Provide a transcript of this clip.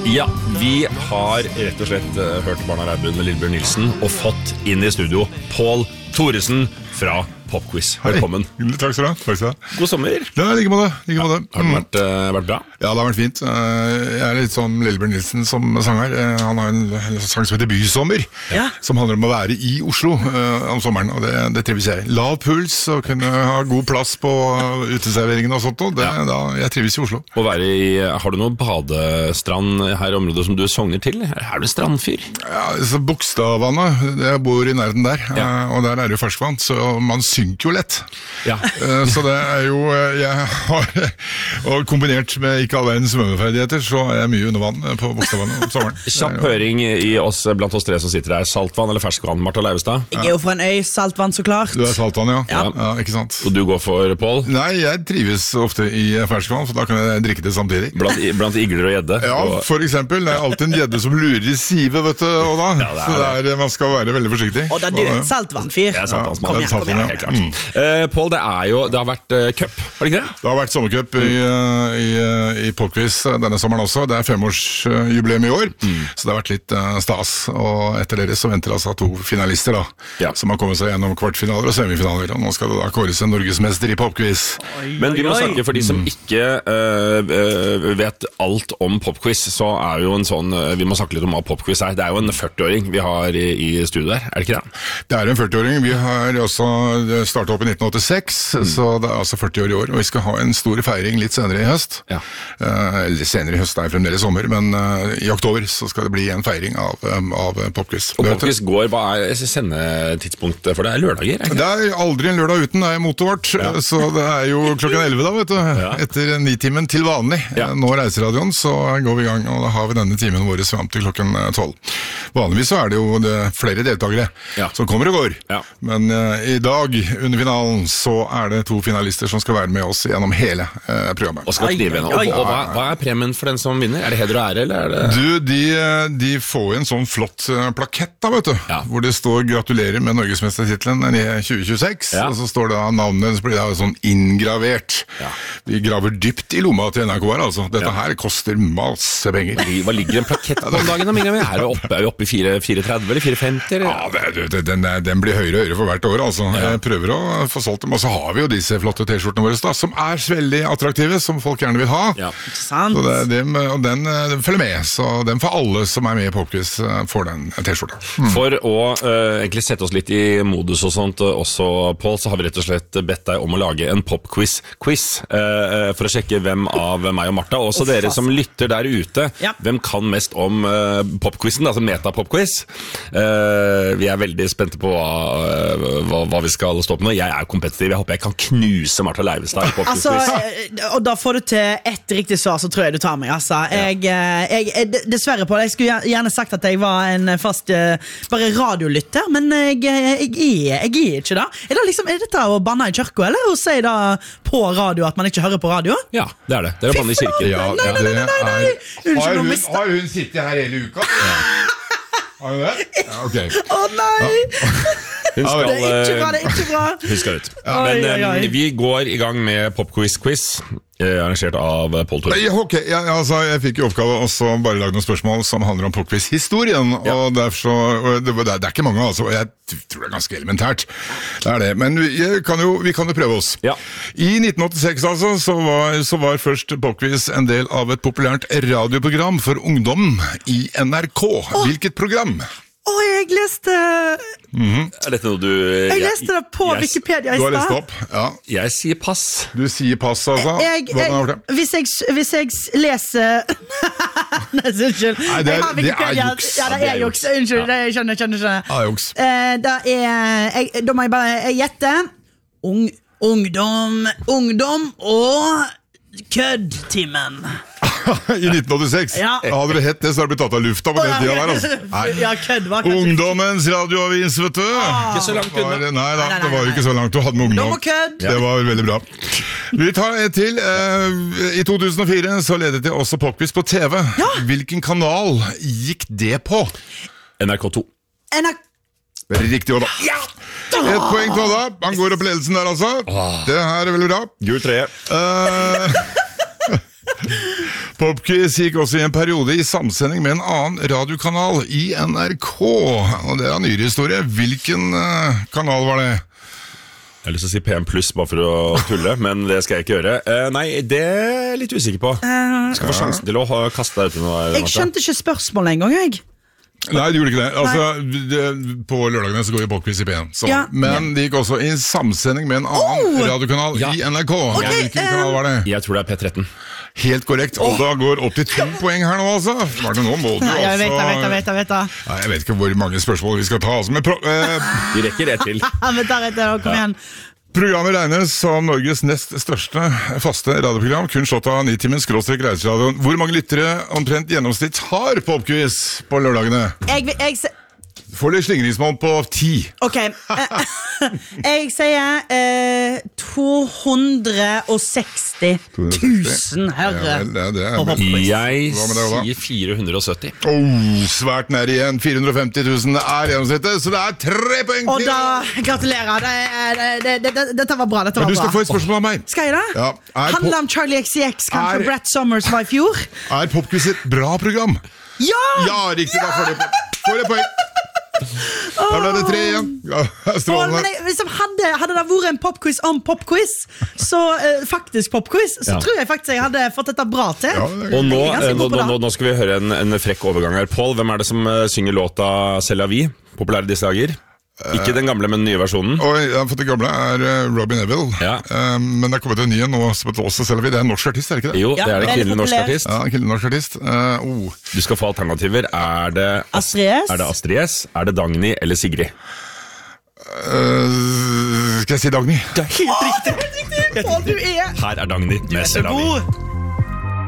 Ja, vi har rett og slett hørt Barna Reibund med Lillebjørn Nilsen og fått inn I studio Pål Thoresen fra Popquiz. Velkommen. Takk skal du ha. God sommer. Ja, like med det. Har det vært bra? Ja, det har vært fint. Jeg litt sånn Lillebjørn Nilsen som sanger. Han har en sang som heter Bysommer, som handler om å være I Oslo om sommeren, og det trives jeg. Lav puls og kunne ha god plass på uteserveringen og sånt, og jeg trives I Oslo. Har du noen badestrand her I området som du sogner til? Er du strandfyr? Ja, så Bogstadvannet, jeg bor I nærheten der, og der det jo ferskvann, så man synker jo lett. Ja. Så det jo, jeg har kombinert med ikke all verdens svømmeferdigheter, så jeg mye under vann på Bogstadvannet om sommeren. Kjapp høring blant oss tre som sitter her. Saltvann eller ferskvann, Martha Leivestad? Jeg jo fra en øy, saltvann så klart. Du saltvann, ja, ikke sant. Og du går for Pål? Nei, jeg trives ofte I ferskvann, for da kan jeg drikke det samtidig. Blant igler og gjedde? Ja, for eksempel. Det alltid en gjedde som lurer I sive, vet du, og da. Så man skal være veldig forsiktig. Og da du saltvannfyr. Ja, saltvannsmann. Kom igjen, helt klart. Pål, det har vært cup, har det ikke det? Det har vært sommercup I Popquiz denne sommeren også. Det 5-årsjubileum I år, så det har vært litt stas. Og etter dere så venter altså 2 finalister da, som har kommet seg gjennom kvartfinaler og semifinaler, og nå skal det da kåres en norgesmester I Popquiz. Men vi må snakke for de som ikke vet alt om Popquiz, så jo en sånn, vi må snakke litt om hva Popquiz Det jo en 40-åring vi har I studio der, det ikke det? Det en 40-åring, vi har også startet opp I 1986, så det altså 40 år I år, og vi skal ha en stor feiring litt senere I høst. Eller senere I høst, det fremdeles sommer, men I oktober så skal det bli en feiring av Popquiz. Og Popquiz går, hva sendetidspunktet for det? Lørdager? Ikke? Det aldri en lørdag uten, det motet vårt, så det jo klokken 11 da, vet du, etter 9-timen til vanlig. Nå reiseradioen, så går vi I gang, og da har vi denne timen vår frem til klokken 12. Vanligvis så det jo flere deltakere som kommer og går, men I dag under finalen så det 2 finalister som skal være med oss gjennom hele programmet. Og skal knive gjennom. Og hva premien for den som vinner? Det heder og ære, eller det? Du, de får en sånn flott plakett da, vet du, hvor det står gratulerer med Norgesmestertitlen I 2026, og så står det navnet, så blir det sånn inngravert. Vi graver dypt I lomma til NRK her, altså. Dette her koster masse penger. Hva ligger en plakett på om dagen? Vi oppe I 4,30 eller 4,50? Ja, den blir høyere og høyere for hvert år, altså. Jeg prøver å få solgt dem, og så har vi jo disse flotte t-skjortene våre da, som veldig attraktive, som folk gjerne vil ha. Sant. Så og den følger med, så den for alle som med I Popquiz får den t-skjorta. For å egentlig sette oss litt I modus og sånt også, Pål, så har vi rett og slett bedt deg om å lage en Popquiz-quiz for å sjekke hvem av meg og Martha, og også dere som lytter der ute, hvem kan mest om popquizen, altså meta-popquiz. Vi veldig spente på hva vi skal stå på nå. Jeg kompetitiv, jeg håper jeg kan knuse Martha Leivestad I popquiz. Altså, og da får du til ett riktig svar, så tror jeg du tar meg, altså. Dessverre på det, jeg skulle gjerne sagt at jeg var en fast bare radiolytter, men jeg ikke da. Det liksom, dette å banne I kirka, eller å si da på radio at man ikke hører på radio? Ja, det det å banne I kirken. Nei. Har hun sittet her hele uka? Har hun det? Ja, ok. Nei! Hun skal, det ikke bra. Hun skal ut. Men vi går I gang med Popquiz, arrangert av Pål Thoresen. Ok, jeg fikk I oppgave også bare lage noen spørsmål som handler om Popquiz-historien, og derfor det ikke mange, altså, og jeg tror det ganske elementært. Det det, men vi kan jo prøve oss. I 1986 altså, så var først Popquiz en del av et populært radioprogram for ungdom I NRK. Hvilket program? Jeg leste dette noe du Jeg leste det på Wikipedia I Du har lest sted opp, ja. Jeg sier pass. Du sier pass, altså. Hvis jeg leser Nei, unnskyld. Nei, det juks. Ja, det juks. Unnskyld, jeg skjønner. Juks. Da må jeg bare gjette. Ungdom og køddtimen. I 1986 hadde du hett det, så hadde du blitt tatt av lufta på den tiden der, altså. Ungdommens radioavis, vet du. Ikke så langt unna. Nei, det var jo ikke så langt. Du hadde med ungdom. Det var veldig bra. Vi tar et til. I 2004 så ledet det også Popquiz på TV. Hvilken kanal gikk det på? NRK2. Riktig, Odda. Et poeng til Odda. Han går opp ledelsen der, altså. Det her veldig bra. Gul 3. Popquiz gikk også i en periode i samsending med en annen radiokanal i NRK, og det er en nyere historie. Hvilken kanal var det? Jeg har lyst til å si PM+, bare for å tulle, men det skal jeg ikke gjøre. Nei, det er jeg litt usikker på. Skal få sjansen til å kaste deg ut i noe. Jeg skjønte ikke spørsmålet en gang, jeg. Nei, du gjorde ikke det. Altså, på lørdagene så går jo Popquiz i P1. Ja. Men det gikk også i samsending med en annen radiokanal i NRK. Hvilken kanal var det? Jeg tror det er P13. Helt korrekt. Og da går 82 poeng her nå, altså. Martin, nå må du altså... Jeg vet det. Nei, jeg vet ikke hvor mange spørsmål vi skal ta. Altså, men Vi rekker ett til. Kom ign. Programmet regnes som Norges nest største faste radioprogram, kun slått av 9-timen/reiseradioen. Hvor mange lyttere omtrent gjennomsnitt har Popquiz på lørdagene? Får du slingringsmål på 10? Ok, jeg sier 260 000 herre. Jeg sier 470. Svært nær igjen. 450 000 er gjennomsnittet, så det er 3 poeng til. Og da, gratulerer. Dette var bra. Men du skal få et spørsmål av meg. Skal jeg da? Ja. Handler om Charlie XCX, kanskje Brett Summers var i fjor? Er Popquiz et bra program? Ja! Ja, riktig, da får det poeng. Da ble det 3 igjen. Ja, strålende. Hvis hadde det vært en popquiz om popquiz, så faktisk popquiz, så tror jeg faktisk jeg hadde fått dette bra til. Og nå skal vi høre en frekk overgang her. Paul, hvem er det som synger låta C'est la vie? Populær i disse dager? Ikke den gamle, men den nye versjonen. For det gamle er Robin Neville. Men det er kommet en ny nå som heter også C'est la vie. Det er en norsk artist, er det ikke det? Jo, det er det. Kvinnelig norsk artist. Ja, kvinnelig norsk artist. Du skal få alternativer. Er det Astrid S? Er det Dagny eller Sigrid? Skal jeg si Dagny? Det er helt riktig! Her er Dagny med C'est la vie.